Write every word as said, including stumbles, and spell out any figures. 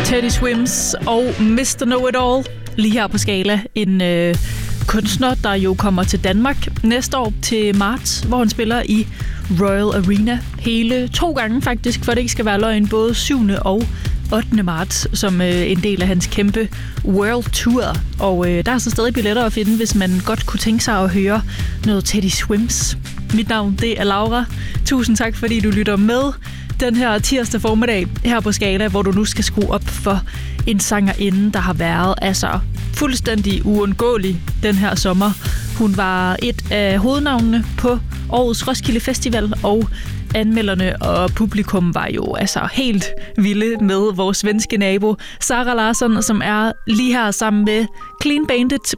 Teddy Swims og mister Know-It-All lige her på Skala. En øh, kunstner, der jo kommer til Danmark næste år til marts, hvor han spiller i Royal Arena hele to gange faktisk, for det ikke skal være løgn, både syvende og ottende marts, som øh, en del af hans kæmpe World Tour. Og øh, der er så stadig billetter at finde, hvis man godt kunne tænke sig at høre noget Teddy Swims. Mit navn, det er Laura. Tusind tak, fordi du lytter med den her tirsdag formiddag her på Skala, hvor du nu skal skrue op for en sangerinde, der har været altså fuldstændig uundgåelig den her sommer. Hun var et af hovednavnene på årets Roskilde Festival, og anmelderne og publikum var jo altså helt vilde med vores svenske nabo Sara Larsson, som er lige her sammen med Clean Bandit